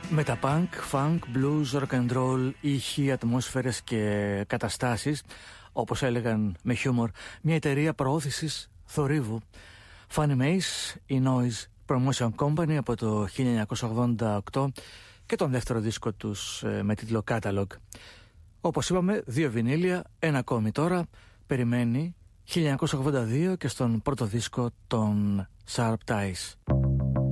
Με τα punk, funk, blues, rock and roll, ήχοι, ατμόσφαιρες και καταστάσεις, όπως έλεγαν με χιούμορ, μια εταιρεία προώθησης θορύβου. Funny Mace, η Noise Promotion Company από το 1988 και τον δεύτερο δίσκο τους με τίτλο Catalog. Όπως είπαμε, 2 βινίλια, ένα ακόμη τώρα, περιμένει 1982 και στον πρώτο δίσκο των Sharp Ties.